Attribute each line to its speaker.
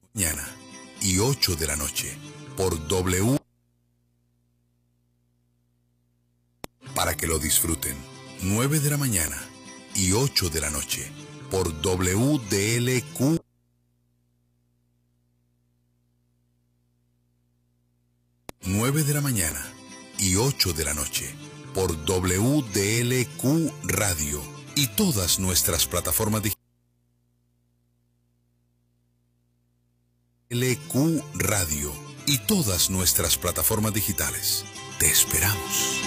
Speaker 1: mañana y 8 de la noche por W para que lo disfruten. 9 de la mañana y 8 de la noche por WDLQ. 9 de la mañana y 8 de la noche por WDLQ Radio y todas nuestras plataformas digitales. LQ Radio y todas nuestras plataformas digitales. Te esperamos.